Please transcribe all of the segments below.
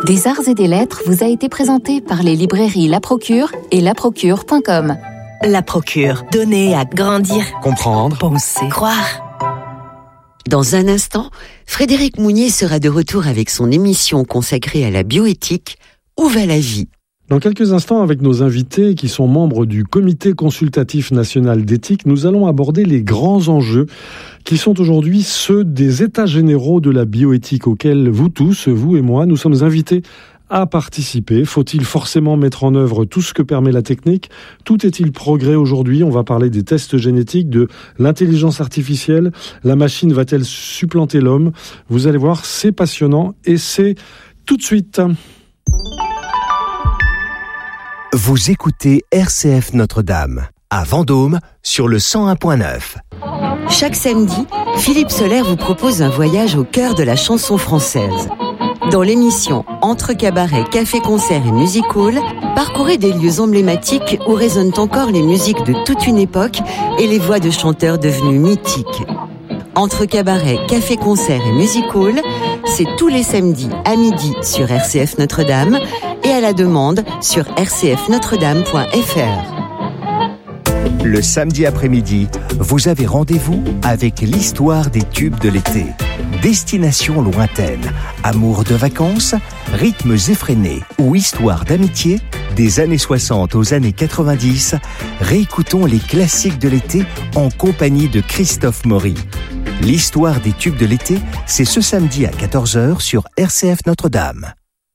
Des arts et des lettres vous a été présenté par les librairies La Procure et laprocure.com. La Procure, donner à grandir, comprendre, penser, croire. Dans un instant, Frédéric Mounier sera de retour avec son émission consacrée à la bioéthique, Où va la vie ? Dans quelques instants, avec nos invités qui sont membres du Comité consultatif national d'éthique, nous allons aborder les grands enjeux qui sont aujourd'hui ceux des états généraux de la bioéthique auxquels vous tous, vous et moi, nous sommes invités à participer. Faut-il forcément mettre en œuvre tout ce que permet la technique ? Tout est-il progrès aujourd'hui ? On va parler des tests génétiques, de l'intelligence artificielle. La machine va-t-elle supplanter l'homme ? Vous allez voir, c'est passionnant et c'est tout de suite. Vous écoutez RCF Notre-Dame, à Vendôme, sur le 101.9. Chaque samedi, Philippe Soler vous propose un voyage au cœur de la chanson française. Dans l'émission Entre cabaret, café, concert et music hall, parcourez des lieux emblématiques où résonnent encore les musiques de toute une époque et les voix de chanteurs devenus mythiques. Entre cabaret, café, concert et music hall, c'est tous les samedis à midi sur RCF Notre-Dame et à la demande sur rcfnotredame.fr. Le samedi après-midi, vous avez rendez-vous avec l'histoire des tubes de l'été. Destination lointaine, amour de vacances, rythmes effrénés ou histoire d'amitié, des années 60 aux années 90, réécoutons les classiques de l'été en compagnie de Christophe Maury. L'histoire des tubes de l'été, c'est ce samedi à 14h sur RCF Notre-Dame.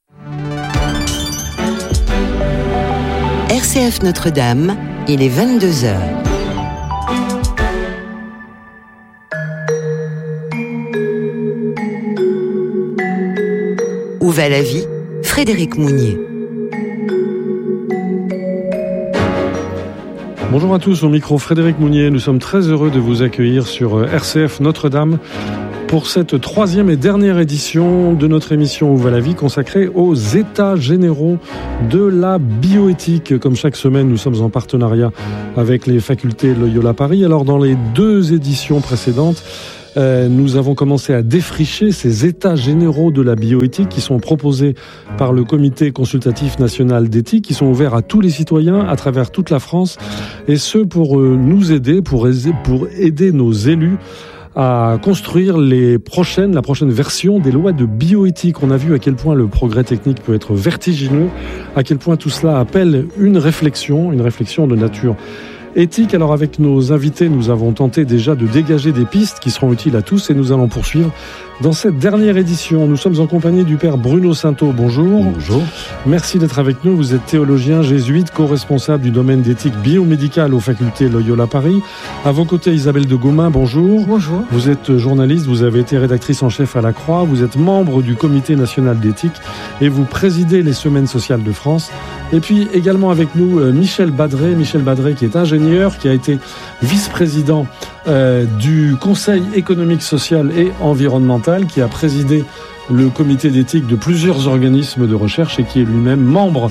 RCF Notre-Dame, il est 22h. Où va la vie ? Frédéric Mounier. Bonjour à tous, au micro Frédéric Mounier. Nous sommes très heureux de vous accueillir sur RCF Notre-Dame pour cette troisième et dernière édition de notre émission Où va la vie, consacrée aux états généraux de la bioéthique. Comme chaque semaine, nous sommes en partenariat avec les facultés Loyola Paris. Alors, dans les deux éditions précédentes, nous avons commencé à défricher ces états généraux de la bioéthique qui sont proposés par le Comité consultatif national d'éthique, qui sont ouverts à tous les citoyens à travers toute la France, et ce pour nous aider, pour aider nos élus à construire la prochaine version des lois de bioéthique. On a vu à quel point le progrès technique peut être vertigineux, à quel point tout cela appelle une réflexion de nature éthique. Alors avec nos invités, nous avons tenté déjà de dégager des pistes qui seront utiles à tous et nous allons poursuivre dans cette dernière édition. Nous sommes en compagnie du père Bruno Sainteau. Bonjour. Bonjour. Merci d'être avec nous. Vous êtes théologien jésuite, co-responsable du domaine d'éthique biomédicale aux facultés Loyola Paris. À vos côtés, Isabelle de Gaumain. Bonjour. Bonjour. Vous êtes journaliste, vous avez été rédactrice en chef à La Croix, vous êtes membre du Comité national d'éthique et vous présidez les Semaines sociales de France. Et puis également avec nous Michel Badré qui est ingénieur, qui a été vice-président du Conseil économique, social et environnemental, qui a présidé le comité d'éthique de plusieurs organismes de recherche et qui est lui-même membre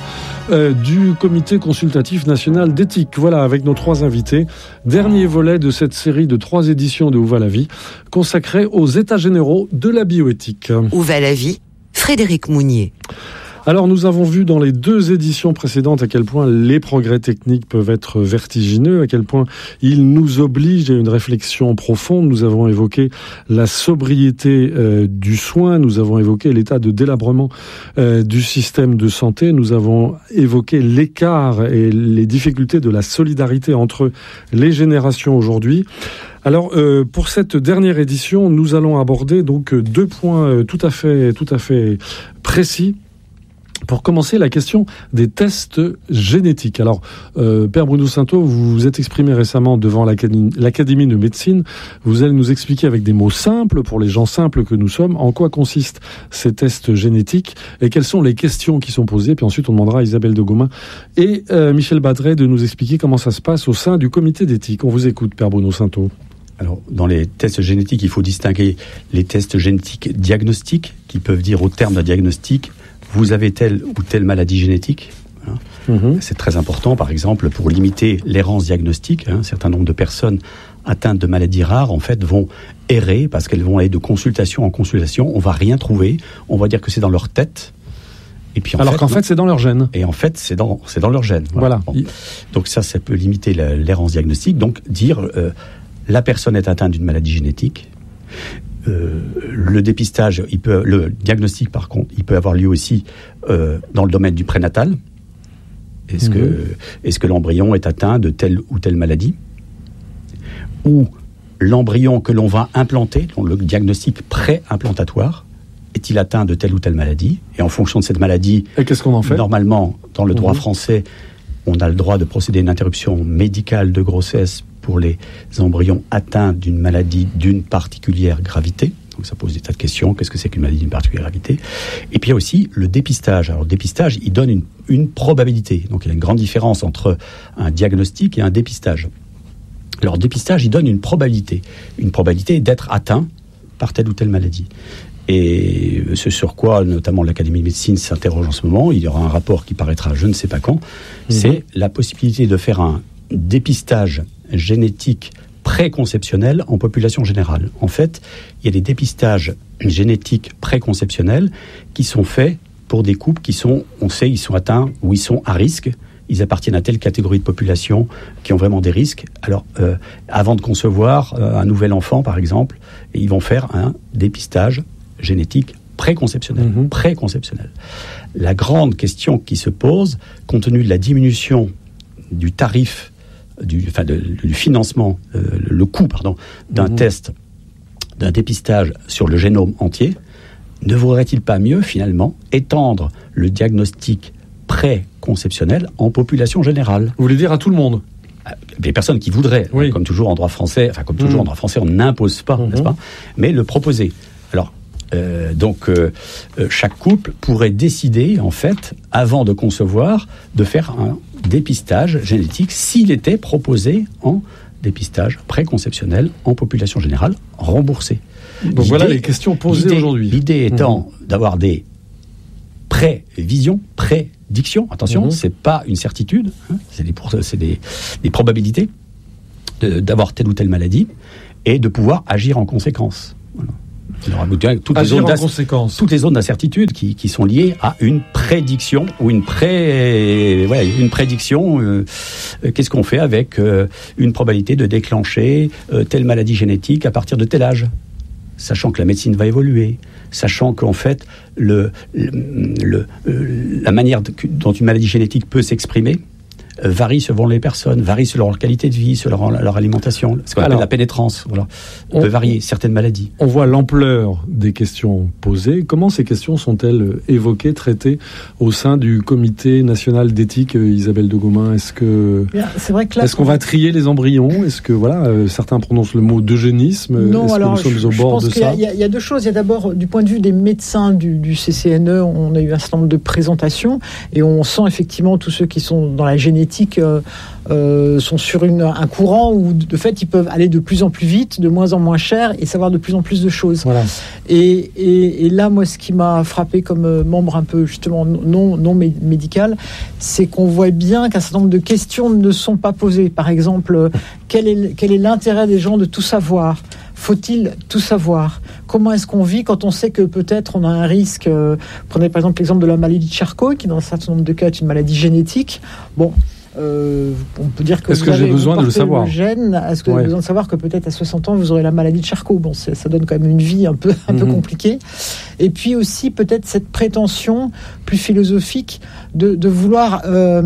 du Comité consultatif national d'éthique. Voilà, avec nos trois invités, dernier volet de cette série de 3 éditions de Où va la vie, consacrée aux états généraux de la bioéthique. Où va la vie ? Frédéric Mounier. Alors nous avons vu dans les 2 éditions précédentes à quel point les progrès techniques peuvent être vertigineux, à quel point ils nous obligent à une réflexion profonde. Nous avons évoqué la sobriété du soin, nous avons évoqué l'état de délabrement du système de santé, nous avons évoqué l'écart et les difficultés de la solidarité entre les générations aujourd'hui. Alors, pour cette dernière édition, nous allons aborder donc 2 points tout à fait précis. Pour commencer, la question des tests génétiques. Alors, Père Bruno Sainteau, vous vous êtes exprimé récemment devant l'Académie de médecine. Vous allez nous expliquer avec des mots simples, pour les gens simples que nous sommes, en quoi consistent ces tests génétiques et quelles sont les questions qui sont posées. Puis ensuite, on demandera à Isabelle de Gaumain et Michel Badré de nous expliquer comment ça se passe au sein du comité d'éthique. On vous écoute, Père Bruno Sainteau. Alors, dans les tests génétiques, il faut distinguer les tests génétiques diagnostiques, qui peuvent dire au terme d'un diagnostic, vous avez telle ou telle maladie génétique. C'est très important, par exemple, pour limiter l'errance diagnostique. Un certain nombre de personnes atteintes de maladies rares, en fait, vont errer parce qu'elles vont aller de consultation en consultation. On va rien trouver. On va dire que c'est dans leur tête. Et puis alors qu'en fait, c'est dans leur gène. Et en fait, c'est dans leur gène. Voilà. Bon. Donc ça peut limiter l'errance diagnostique. Donc dire la personne est atteinte d'une maladie génétique. Le dépistage, le diagnostic par contre, il peut avoir lieu aussi dans le domaine du prénatal. Est-ce que l'embryon est atteint de telle ou telle maladie? Ou l'embryon que l'on va implanter, le diagnostic pré-implantatoire, est-il atteint de telle ou telle maladie? Et en fonction de cette maladie, et qu'est-ce qu'on en fait? Normalement, dans le droit français, on a le droit de procéder à une interruption médicale de grossesse pour les embryons atteints d'une maladie d'une particulière gravité. Donc ça pose des tas de questions. Qu'est-ce que c'est qu'une maladie d'une particulière gravité? Et puis il y a aussi le dépistage. Alors le dépistage, il donne une probabilité. Donc il y a une grande différence entre un diagnostic et un dépistage. Alors le dépistage, il donne une probabilité. Une probabilité d'être atteint par telle ou telle maladie. Et ce sur quoi, notamment l'Académie de médecine s'interroge en ce moment, il y aura un rapport qui paraîtra je ne sais pas quand, c'est la possibilité de faire un dépistage génétique préconceptionnel en population générale. En fait, il y a des dépistages génétiques préconceptionnels qui sont faits pour des couples qui sont, on sait, ils sont atteints ou ils sont à risque. Ils appartiennent à telle catégorie de population qui ont vraiment des risques. Alors, avant de concevoir un nouvel enfant, par exemple, ils vont faire un dépistage génétique préconceptionnel. Préconceptionnel. La grande question qui se pose, compte tenu de la diminution du tarif, du financement, le coût, d'un test, d'un dépistage sur le génome entier, ne vaudrait-il pas mieux, finalement, étendre le diagnostic préconceptionnel en population générale? Vous voulez dire à tout le monde? Les personnes qui voudraient, comme toujours en droit français, en droit français, on n'impose pas, n'est-ce pas? Mais le proposer. Alors, chaque couple pourrait décider, en fait, avant de concevoir, de faire un dépistage génétique s'il était proposé en dépistage préconceptionnel en population générale remboursé. Donc voilà les questions posées aujourd'hui. L'idée étant d'avoir des prévisions, prédictions. Attention, c'est pas une certitude, c'est des probabilités d'avoir telle ou telle maladie et de pouvoir agir en conséquence. Voilà. Toutes les zones d'incertitude qui sont liées à une prédiction ou une prédiction. Qu'est-ce qu'on fait avec une probabilité de déclencher telle maladie génétique à partir de tel âge, sachant que la médecine va évoluer, sachant qu'en fait la manière dont une maladie génétique peut s'exprimer varie selon les personnes, varie selon leur qualité de vie, selon leur alimentation. Ce qu'on appelle la pénétrance. Voilà. On peut varier certaines maladies. On voit l'ampleur des questions posées. Comment ces questions sont-elles évoquées, traitées au sein du Comité national d'éthique, Isabelle de Gaumain? Est-ce qu'on va trier les embryons? Est-ce que certains prononcent le mot d'eugénisme? Non, est-ce alors que nous sommes au bord de ça? Il y a deux choses. Il y a d'abord, du point de vue des médecins du CCNE, on a eu un certain nombre de présentations et on sent effectivement tous ceux qui sont dans la génétique sont sur un courant où de fait ils peuvent aller de plus en plus vite, de moins en moins cher et savoir de plus en plus de choses. Voilà. Et là, moi, ce qui m'a frappé comme membre un peu justement non médical, c'est qu'on voit bien qu'un certain nombre de questions ne sont pas posées. Par exemple, quel est l'intérêt des gens de tout savoir? Faut-il tout savoir? Comment est-ce qu'on vit quand on sait que peut-être on a un risque? Prenez par exemple l'exemple de la maladie de Charcot, qui dans un certain nombre de cas est une maladie génétique. Bon, on peut dire que j'ai besoin de le savoir? Est-ce que vous avez besoin de savoir que peut-être à 60 ans vous aurez la maladie de Charcot? Bon, ça donne quand même une vie un peu compliquée. Et puis aussi peut-être cette prétention plus philosophique de vouloir,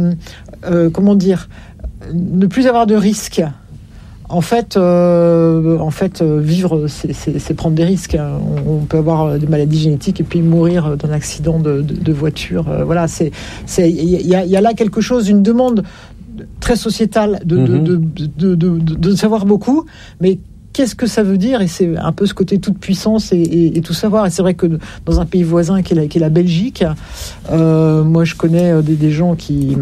ne plus avoir de risques. En fait, vivre, c'est prendre des risques. On peut avoir des maladies génétiques et puis mourir d'un accident de voiture. Voilà, il y a là quelque chose, une demande très sociétale de savoir beaucoup, mais qu'est-ce que ça veut dire? Et c'est un peu ce côté toute puissance et tout savoir. Et c'est vrai que dans un pays voisin qui est la Belgique, moi je connais des gens qui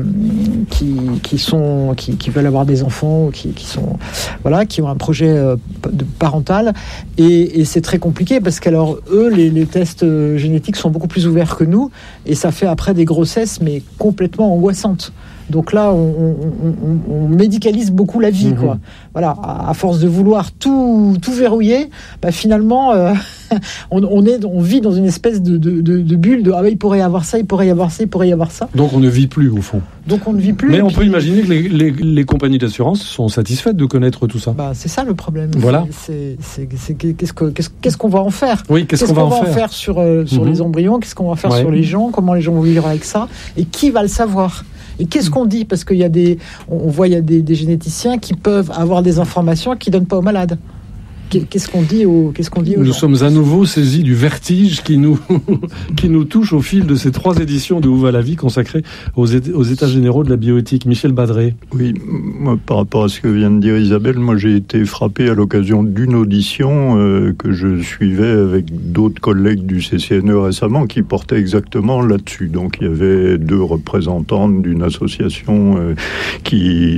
veulent avoir des enfants, qui ont un projet parental, et c'est très compliqué parce qu'alors eux les tests génétiques sont beaucoup plus ouverts que nous et ça fait après des grossesses mais complètement angoissantes. Donc là, on médicalise beaucoup la vie, quoi. Voilà, à force de vouloir tout verrouiller, finalement, on vit dans une espèce de bulle de il pourrait y avoir ça, il pourrait y avoir ça, il pourrait y avoir ça. Donc on ne vit plus au fond. Donc on ne vit plus. Mais on peut imaginer que les compagnies d'assurance sont satisfaites de connaître tout ça. C'est ça le problème. Voilà. Qu'est-ce qu'on va en faire? Oui, qu'est-ce qu'on va en faire sur les embryons? Qu'est-ce qu'on va faire sur les gens? Comment les gens vont vivre avec ça? Et qui va le savoir? Et qu'est-ce qu'on dit? Parce qu'il y a des généticiens qui peuvent avoir des informations qu'ils donnent pas aux malades. Qu'est-ce qu'on dit aux Nous gens? sommes à nouveau saisis du vertige qui nous touche au fil de ces 3 éditions de Où va la vie consacrées aux états généraux de la bioéthique. Michel Badré. Oui, moi, par rapport à ce que vient de dire Isabelle, moi j'ai été frappé à l'occasion d'une audition que je suivais avec d'autres collègues du CCNE récemment qui portaient exactement là-dessus. Donc il y avait 2 représentantes d'une association qui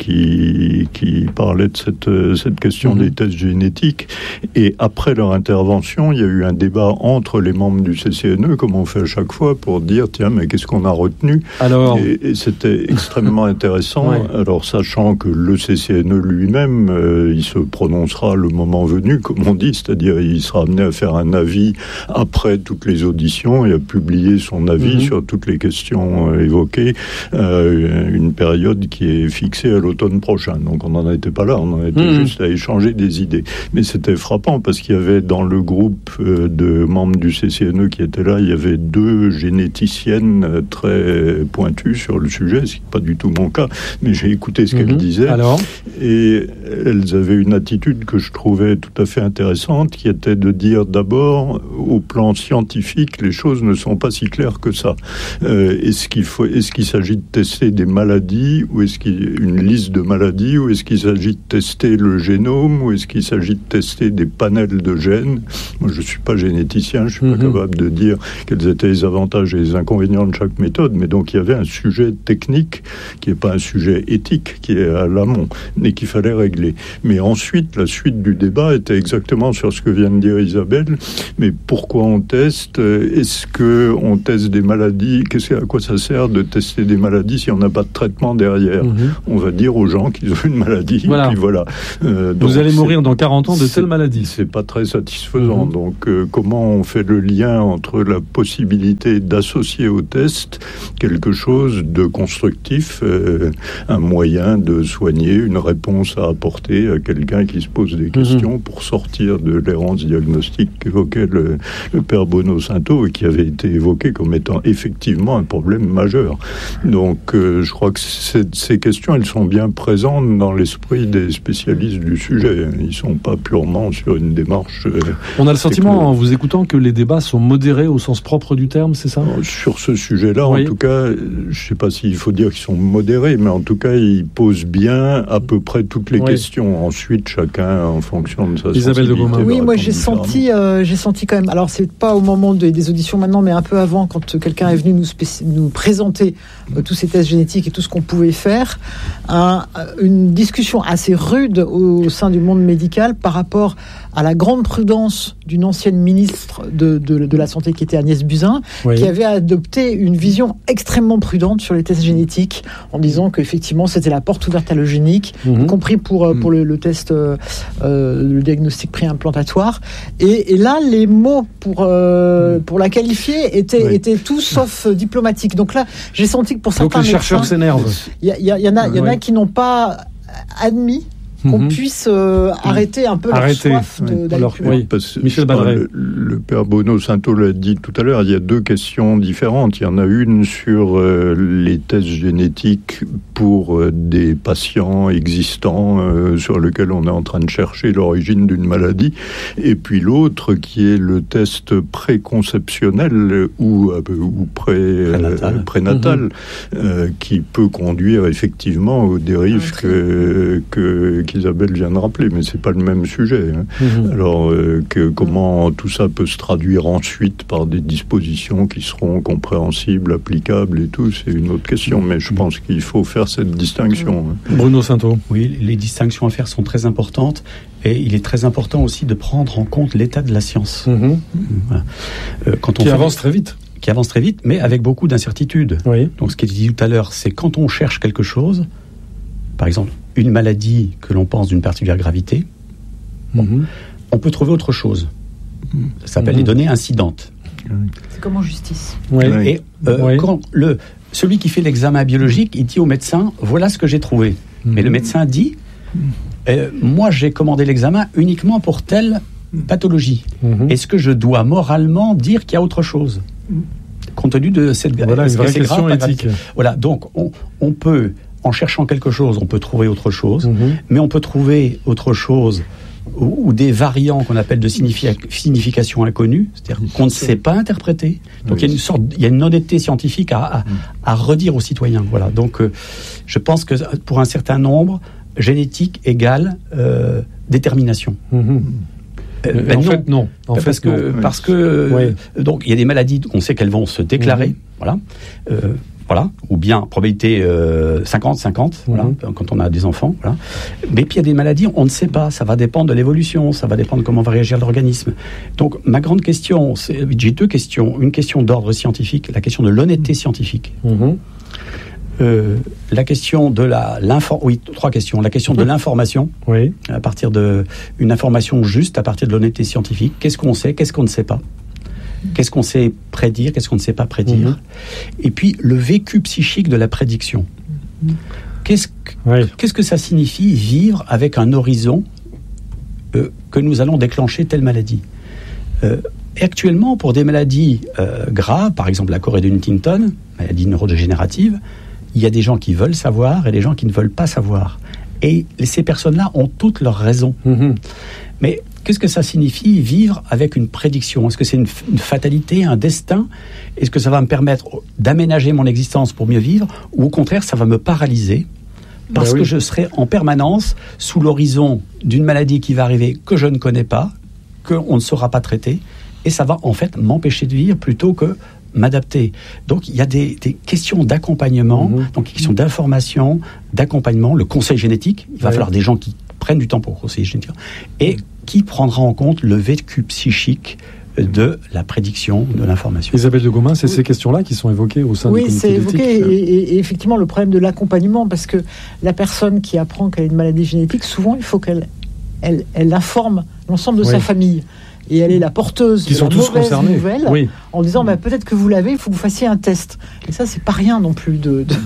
parlait de cette question des tests génétiques. Et après leur intervention, il y a eu un débat entre les membres du CCNE, comme on fait à chaque fois, pour dire tiens, mais qu'est-ce qu'on a retenu? Alors... Et c'était extrêmement intéressant. Ouais. Alors, sachant que le CCNE lui-même, il se prononcera le moment venu, comme on dit, c'est-à-dire il sera amené à faire un avis après toutes les auditions et à publier son avis sur toutes les questions évoquées, une période qui est fixée à l'automne prochain. Donc on n'en était pas là, on en était juste à échanger des idées. Mais c'était frappant parce qu'il y avait dans le groupe de membres du CCNE qui étaient là, il y avait 2 généticiennes très pointues sur le sujet, ce qui n'est pas du tout mon cas, mais j'ai écouté ce qu'elles disaient. Alors ? Et elles avaient une attitude que je trouvais tout à fait intéressante, qui était de dire d'abord, au plan scientifique, les choses ne sont pas si claires que ça. Est-ce qu'il s'agit de tester des maladies, ou est-ce qu'il y a une liste de maladies, ou est-ce qu'il s'agit de tester le génome, ou est-ce qu'il s'agit de tester des panels de gènes? Moi, je ne suis pas généticien, je ne suis pas capable de dire quels étaient les avantages et les inconvénients de chaque méthode, mais donc il y avait un sujet technique qui n'est pas un sujet éthique, qui est à l'amont, mais qu'il fallait régler. Mais ensuite, la suite du débat était exactement sur ce que vient de dire Isabelle, mais pourquoi on teste? Est-ce qu'on teste des maladies? À quoi ça sert de tester des maladies si on n'a pas de traitement derrière? On va dire aux gens qu'ils ont une maladie, voilà. Et puis voilà. Vous allez mourir dans 40 ans de telle maladie. C'est pas très satisfaisant. Donc, comment on fait le lien entre la possibilité d'associer au test quelque chose de constructif, un moyen de soigner, une réponse à apporter à quelqu'un qui se pose des questions pour sortir de l'errance diagnostique qu'évoquait le père Bono-Saintot et qui avait été évoqué comme étant effectivement un problème majeur. Donc, je crois que ces questions, elles sont bien présentes dans l'esprit des spécialistes du sujet. Ils ne sont pas purement sur une démarche... On a le sentiment, en vous écoutant, que les débats sont modérés au sens propre du terme, c'est ça? Sur ce sujet-là, en tout cas, je ne sais pas s'il faut dire qu'ils sont modérés, mais en tout cas, ils posent bien à peu près toutes les questions. Ensuite, chacun, en fonction de sa Isabelle de sensibilité... Oui, moi j'ai senti quand même, alors c'est pas au moment des auditions maintenant, mais un peu avant, quand quelqu'un est venu nous présenter tous ces tests génétiques et tout ce qu'on pouvait faire, une discussion assez rude au sein du monde médical par rapport à la grande prudence d'une ancienne ministre de la Santé qui était Agnès Buzyn, qui avait adopté une vision extrêmement prudente sur les tests génétiques, en disant qu'effectivement c'était la porte ouverte à l'eugénique, y compris pour le test, le diagnostic préimplantatoire. Et là, les mots pour la qualifier étaient tout sauf diplomatiques. Donc là, j'ai senti que pour certains médecins... Donc les chercheurs s'énervent. Il y en a qui n'ont pas admis qu'on puisse arrêter un peu leur soif d'aller plus loin. Michel Badré. Le père Bono-Saintot l'a dit tout à l'heure, il y a 2 questions différentes. Il y en a une sur les tests génétiques pour des patients existants sur lesquels on est en train de chercher l'origine d'une maladie, et puis l'autre qui est le test préconceptionnel ou prénatal, qui peut conduire effectivement aux dérives qu'Isabelle vient de rappeler, mais c'est pas le même sujet. Alors, comment tout ça peut se traduire ensuite par des dispositions qui seront compréhensibles, applicables et tout, c'est une autre question, mais je pense qu'il faut faire cette distinction. Bruno Saintot. Oui, les distinctions à faire sont très importantes, et il est très important aussi de prendre en compte l'état de la science. Voilà. Qui avance très vite, mais avec beaucoup d'incertitudes. Donc, ce qui est dit tout à l'heure, c'est quand on cherche quelque chose, par exemple, une maladie que l'on pense d'une particulière gravité, on peut trouver autre chose. Ça s'appelle les données incidentes. C'est comme en justice. Oui. Et quand celui qui fait l'examen biologique, il dit au médecin, voilà ce que j'ai trouvé. Mais le médecin dit, moi j'ai commandé l'examen uniquement pour telle pathologie. Est-ce que je dois moralement dire qu'il y a autre chose, compte tenu de cette... Voilà une vraie question éthique. Voilà, donc on peut, en cherchant quelque chose, on peut trouver autre chose, mais on peut trouver autre chose ou des variants qu'on appelle de signification inconnue, c'est-à-dire qu'on ne sait pas interpréter. Donc il y a une honnêteté scientifique à redire aux citoyens. Voilà. Donc je pense que pour un certain nombre, génétique égale détermination. En fait, non. Parce que donc il y a des maladies, on sait qu'elles vont se déclarer. Voilà, ou bien probabilité 50-50, voilà, quand on a des enfants. Voilà. Mais puis il y a des maladies, on ne sait pas, ça va dépendre de l'évolution, ça va dépendre de comment va réagir l'organisme. Donc ma grande question, j'ai deux questions. Une question d'ordre scientifique, la question de l'honnêteté scientifique. La question de trois questions. La question de l'information, à partir d'une information juste, à partir de l'honnêteté scientifique. Qu'est-ce qu'on sait, qu'est-ce qu'on ne sait pas? Qu'est-ce qu'on sait prédire, qu'est-ce qu'on ne sait pas prédire? Et puis, le vécu psychique de la prédiction. Qu'est-ce que ça signifie vivre avec un horizon que nous allons déclencher telle maladie? Et actuellement, pour des maladies graves, par exemple la chorée de Huntington, maladie neurodégénérative, il y a des gens qui veulent savoir et des gens qui ne veulent pas savoir. Et ces personnes-là ont toutes leurs raisons. Mais qu'est-ce que ça signifie vivre avec une prédiction? Est-ce que c'est une fatalité, un destin? Est-ce que ça va me permettre d'aménager mon existence pour mieux vivre? Ou au contraire, ça va me paralyser parce que je serai en permanence sous l'horizon d'une maladie qui va arriver que je ne connais pas, qu'on ne saura pas traiter, et ça va en fait m'empêcher de vivre plutôt que m'adapter. Donc il y a des questions d'accompagnement, donc des questions d'information, d'accompagnement, le conseil génétique. Il va falloir des gens qui prennent du temps pour conseiller génétique, et qui prendra en compte le vécu psychique de la prédiction, de l'information. Isabelle de Gaumin, c'est ces questions-là qui sont évoquées au sein du comité d'éthique. Oui, c'est évoqué, et effectivement le problème de l'accompagnement, parce que la personne qui apprend qu'elle a une maladie génétique, souvent il faut qu'elle informe l'ensemble de sa famille. Et elle est la porteuse de la mauvaise nouvelle, en disant peut-être que vous l'avez, il faut que vous fassiez un test. Et ça, c'est pas rien non plus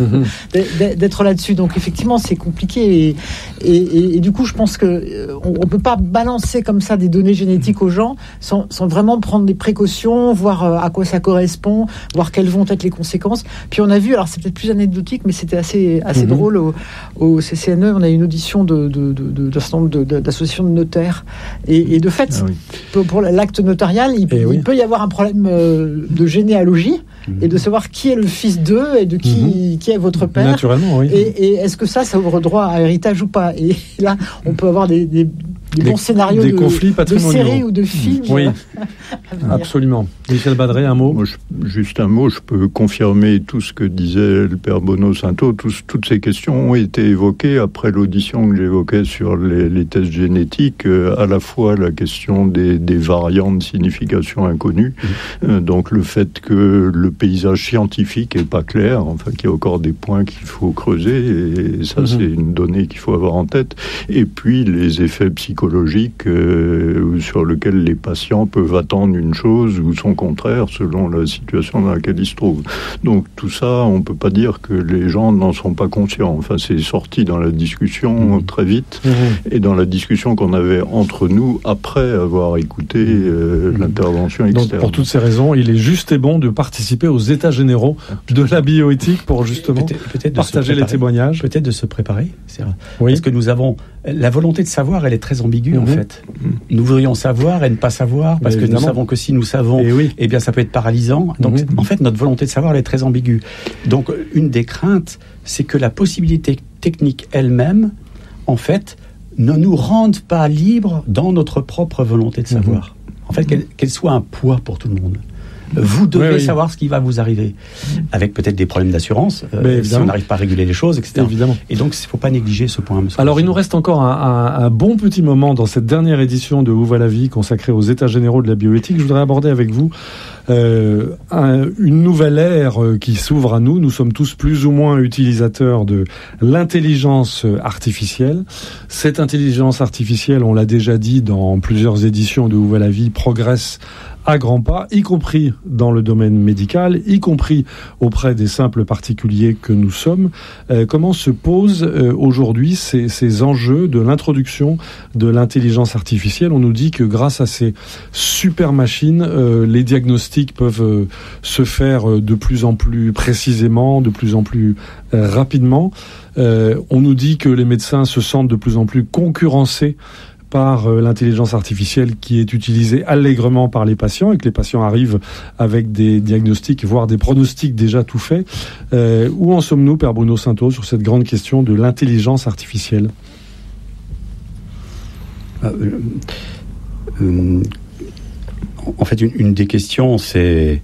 d'être là-dessus. Donc effectivement, c'est compliqué. Et du coup, je pense que on peut pas balancer comme ça des données génétiques aux gens sans vraiment prendre des précautions, voir à quoi ça correspond, voir quelles vont être les conséquences. Puis on a vu, alors c'est peut-être plus anecdotique, mais c'était assez drôle au CCNE. On a eu une audition d'un certain nombre d'associations de notaires. Et de fait, pour l'acte notarial, il peut y avoir un problème de généalogie et de savoir qui est le fils d'eux et de qui est votre père. Naturellement, oui. Et est-ce que ça ouvre droit à héritage ou pas? Et là, on peut avoir des bons scénarios de séries ou de films. Oui, absolument. Michel Badré, un mot? Moi, juste un mot, je peux confirmer tout ce que disait le père Bono Santo. Toutes ces questions ont été évoquées après l'audition que j'évoquais sur les tests génétiques, à la fois la question des variants de signification inconnue, donc le fait que le paysage scientifique n'est pas clair, enfin qu'il y a encore des points qu'il faut creuser, et ça c'est une donnée qu'il faut avoir en tête, et puis les effets psychologiques sur lesquels les patients peuvent attendre une chose ou son contraire selon la situation dans laquelle ils se trouvent. Donc tout ça, on ne peut pas dire que les gens n'en sont pas conscients. Enfin, c'est sorti dans la discussion très vite, et dans la discussion qu'on avait entre nous après avoir écouté l'intervention externe. Donc pour toutes ces raisons, il est juste et bon de participer aux états généraux de la bioéthique pour justement peut-être partager les témoignages. Peut-être de se préparer. Parce que nous avons... La volonté de savoir, elle est très ambiguë en fait. Nous voudrions savoir et ne pas savoir, parce que nous savons que si nous savons, eh bien ça peut être paralysant. Donc en fait, notre volonté de savoir, elle est très ambiguë. Donc une des craintes, c'est que la possibilité technique elle-même, en fait, ne nous rende pas libres dans notre propre volonté de savoir. En fait, qu'elle soit un poids pour tout le monde. vous devez savoir ce qui va vous arriver, avec peut-être des problèmes d'assurance, si on n'arrive pas à réguler les choses, etc. Évidemment. Et donc, il ne faut pas négliger ce point. Alors, il nous reste encore un bon petit moment dans cette dernière édition de Où va la vie, consacrée aux états généraux de la bioéthique. Je voudrais aborder avec vous une nouvelle ère qui s'ouvre à nous. Nous sommes tous plus ou moins utilisateurs de l'intelligence artificielle. Cette intelligence artificielle, on l'a déjà dit dans plusieurs éditions de Où va la vie, progresse à grands pas, y compris dans le domaine médical, y compris auprès des simples particuliers que nous sommes. Comment se posent aujourd'hui ces enjeux de l'introduction de l'intelligence artificielle ? On nous dit que grâce à ces super machines, les diagnostics peuvent se faire de plus en plus précisément, de plus en plus rapidement. On nous dit que les médecins se sentent de plus en plus concurrencés par l'intelligence artificielle qui est utilisée allègrement par les patients et que les patients arrivent avec des diagnostics, voire des pronostics déjà tout faits. Où en sommes-nous, Père Bruno Sainteau, sur cette grande question de l'intelligence artificielle ? En fait, une des questions, c'est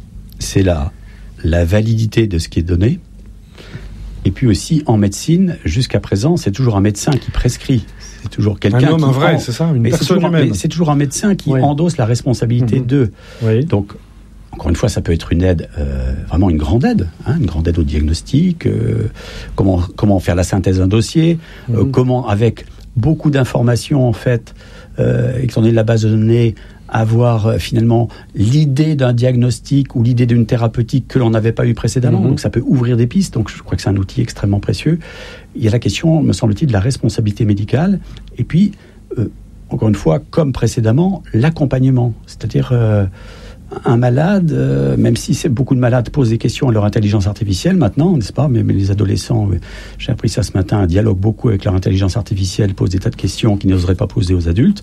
la validité de ce qui est donné. Et puis aussi, en médecine, jusqu'à présent, c'est toujours un médecin qui prescrit. C'est toujours quelqu'un un vrai, c'est ça, une personne humaine. C'est toujours un médecin qui endosse la responsabilité d'eux. Oui. Donc, encore une fois, ça peut être une aide, vraiment une grande aide au diagnostic, comment faire la synthèse d'un dossier, comment, avec beaucoup d'informations, en fait, étant donné la base de données, avoir finalement l'idée d'un diagnostic ou l'idée d'une thérapeutique que l'on n'avait pas eu précédemment. Donc ça peut ouvrir des pistes. Donc je crois que c'est un outil extrêmement précieux. Il y a la question, me semble-t-il, de la responsabilité médicale. Et puis, encore une fois, comme précédemment, l'accompagnement. C'est-à-dire un malade, même si beaucoup de malades posent des questions à leur intelligence artificielle maintenant, n'est-ce pas ? Mais les adolescents, j'ai appris ça ce matin, dialoguent beaucoup avec leur intelligence artificielle, posent des tas de questions qu'ils n'oseraient pas poser aux adultes.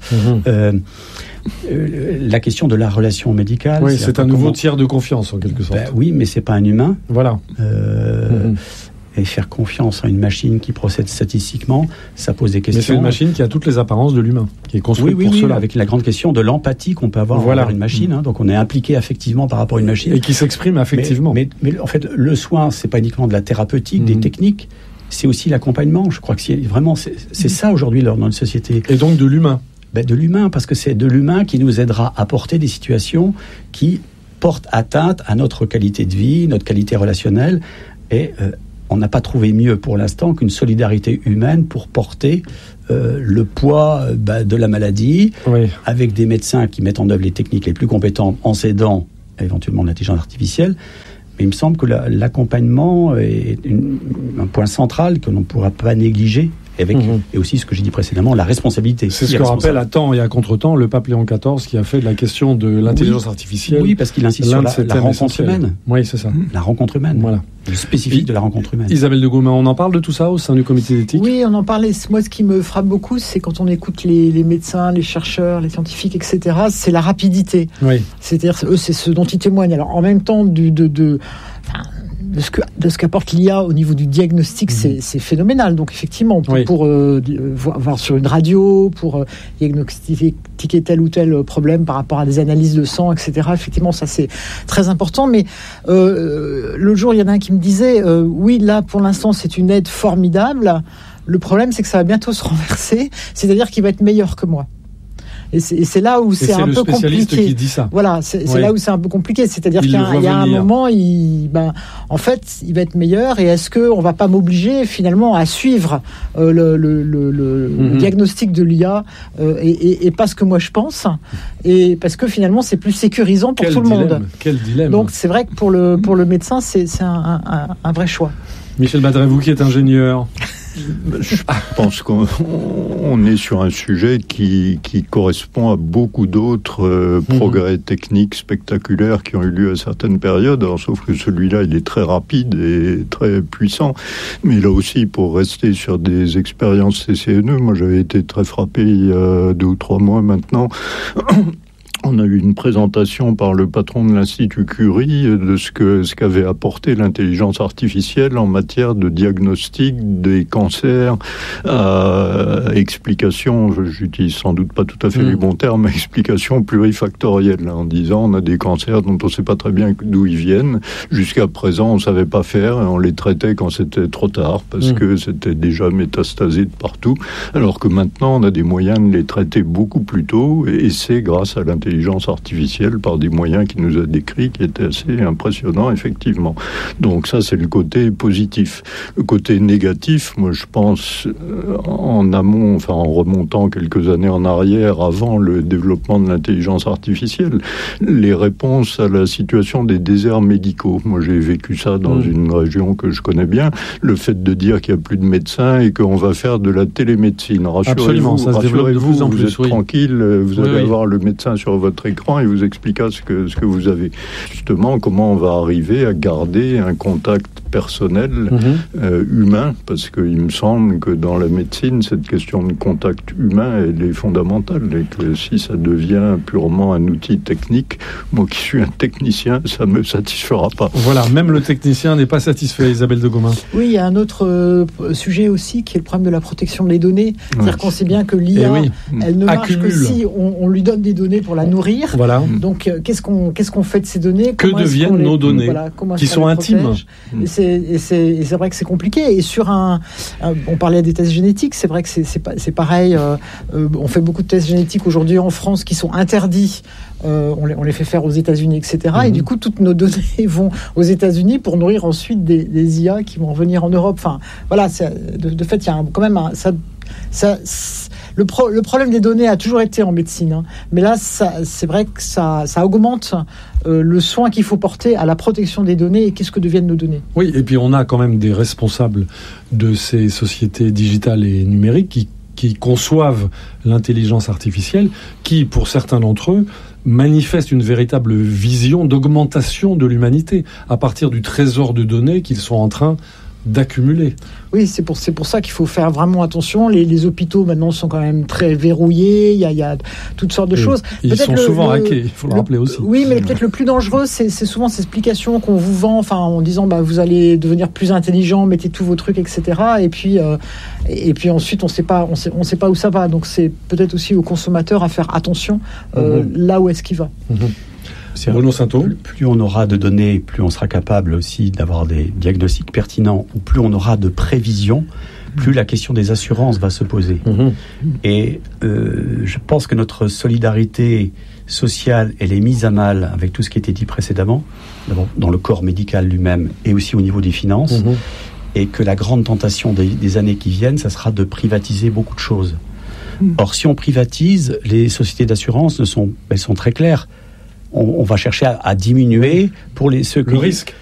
La question de la relation médicale. Oui, c'est un nouveau tiers de confiance en quelque sorte. Oui, mais c'est pas un humain. Voilà. Et faire confiance à une machine qui procède statistiquement, ça pose des questions. Mais c'est une machine qui a toutes les apparences de l'humain, qui est construite pour cela. Avec la grande question de l'empathie qu'on peut avoir envers une machine. Donc on est impliqué affectivement par rapport à une machine. Et qui s'exprime affectivement. Mais en fait, le soin, c'est pas uniquement de la thérapeutique, des techniques, c'est aussi l'accompagnement. Je crois que c'est ça aujourd'hui dans notre société. Et donc de l'humain. De l'humain, parce que c'est de l'humain qui nous aidera à porter des situations qui portent atteinte à notre qualité de vie, notre qualité relationnelle. Et on n'a pas trouvé mieux pour l'instant qu'une solidarité humaine pour porter le poids de la maladie, avec des médecins qui mettent en œuvre les techniques les plus compétentes en s'aidant éventuellement de l'intelligence artificielle. Mais il me semble que l'accompagnement est un point central que l'on ne pourra pas négliger. Et aussi ce que j'ai dit précédemment, la responsabilité. C'est ce que rappelle à temps et à contre-temps le pape Léon XIV qui a fait de la question de l'intelligence artificielle. Oui, parce qu'il insiste sur la rencontre humaine. Oui, c'est ça. La rencontre humaine. Voilà. Le spécifique de la rencontre humaine. Isabelle de Gaumin, on en parle de tout ça au sein du comité d'éthique ? Oui, on en parlait. Moi, ce qui me frappe beaucoup, c'est quand on écoute les médecins, les chercheurs, les scientifiques, etc., c'est la rapidité. Oui. C'est-à-dire, eux, c'est ce dont ils témoignent. Alors, en même temps, de ce qu'apporte l'IA au niveau du diagnostic, c'est phénoménal. Donc effectivement, pour voir sur une radio, pour diagnostiquer tel ou tel problème par rapport à des analyses de sang, etc. Effectivement, ça c'est très important. Mais l'autre jour, il y en a un qui me disait, oui, là pour l'instant c'est une aide formidable. Le problème, c'est que ça va bientôt se renverser. C'est-à-dire qu'il va être meilleur que moi. Et c'est là où c'est un peu compliqué. C'est le spécialiste qui dit ça. Voilà, c'est là où c'est un peu compliqué. C'est-à-dire qu'il y a un moment, en fait, il va être meilleur. Et est-ce qu'on ne va pas m'obliger finalement à suivre le diagnostic de l'IA et pas ce que moi je pense, et parce que finalement c'est plus sécurisant pour tout le monde. Quel dilemme. Donc c'est vrai que pour le médecin, c'est un vrai choix. Michel Badret, vous qui êtes ingénieur. Je pense qu'on est sur un sujet qui correspond à beaucoup d'autres progrès techniques spectaculaires qui ont eu lieu à certaines périodes. Alors, sauf que celui-là, il est très rapide et très puissant. Mais là aussi, pour rester sur des expériences CCNE, moi j'avais été très frappé il y a 2 ou 3 mois maintenant On a eu une présentation par le patron de l'Institut Curie de ce qu'avait apporté l'intelligence artificielle en matière de diagnostic des cancers, explication, j'utilise sans doute pas tout à fait les bons termes, explication plurifactorielle, en disant on a des cancers dont on ne sait pas très bien d'où ils viennent. Jusqu'à présent, on ne savait pas faire et on les traitait quand c'était trop tard parce que c'était déjà métastasé de partout, alors que maintenant on a des moyens de les traiter beaucoup plus tôt et c'est grâce à l'intelligence artificielle par des moyens qu'il nous a décrits qui étaient assez impressionnants, effectivement. Donc ça, c'est le côté positif. Le côté négatif, moi, je pense, en amont, enfin, en remontant quelques années en arrière, avant le développement de l'intelligence artificielle, les réponses à la situation des déserts médicaux. Moi, j'ai vécu ça dans une région que je connais bien. Le fait de dire qu'il n'y a plus de médecins et qu'on va faire de la télémédecine. Absolument, ça se développe de plus en plus. Vous êtes tranquille, vous allez avoir le médecin sur votre écran et vous expliquera ce que vous avez. Justement, comment on va arriver à garder un contact personnel humain, parce qu'il me semble que dans la médecine, cette question de contact humain, elle est fondamentale, et que si ça devient purement un outil technique, moi qui suis un technicien, ça me satisfera pas. Voilà, même le technicien n'est pas satisfait, Isabelle de Gomin. Oui, il y a un autre sujet aussi qui est le problème de la protection des données. C'est-à-dire qu'on sait bien que l'IA, elle ne marche que si on lui donne des données pour la nourrir. Voilà. Donc, qu'est-ce qu'on fait de ces données ? Que deviennent nos données qui sont intimes ? Et c'est vrai que c'est compliqué. Et sur on parlait des tests génétiques, c'est vrai que c'est pareil. On fait beaucoup de tests génétiques aujourd'hui en France qui sont interdits. On les fait faire aux États-Unis, etc. Et du coup, toutes nos données vont aux États-Unis pour nourrir ensuite des IA qui vont venir en Europe. Enfin, voilà. De fait, il y a quand même le problème des données a toujours été en médecine, mais là, c'est vrai que ça augmente le soin qu'il faut porter à la protection des données et qu'est-ce que deviennent nos données. Oui, et puis on a quand même des responsables de ces sociétés digitales et numériques qui conçoivent l'intelligence artificielle, qui, pour certains d'entre eux, manifestent une véritable vision d'augmentation de l'humanité à partir du trésor de données qu'ils sont en train d'accumuler. Oui, c'est pour ça qu'il faut faire vraiment attention. Les hôpitaux maintenant sont quand même très verrouillés. Il y a toutes sortes de choses. Ils sont souvent hackés, il faut le rappeler aussi. Oui, mais peut-être le plus dangereux, c'est souvent ces explications qu'on vous vend, en disant vous allez devenir plus intelligent, mettez tous vos trucs, etc. Et puis ensuite on sait pas où ça va. Donc c'est peut-être aussi aux consommateurs à faire attention là où est-ce qu'il va. Bruno Sainteau. Plus on aura de données, plus on sera capable aussi d'avoir des diagnostics pertinents, ou plus on aura de prévisions, plus la question des assurances va se poser. Et je pense que notre solidarité sociale, elle est mise à mal avec tout ce qui a été dit précédemment, d'abord dans le corps médical lui-même et aussi au niveau des finances, et que la grande tentation des années qui viennent, ça sera de privatiser beaucoup de choses. Or, si on privatise, les sociétés d'assurance elles sont très claires. On va chercher à diminuer pour le risque.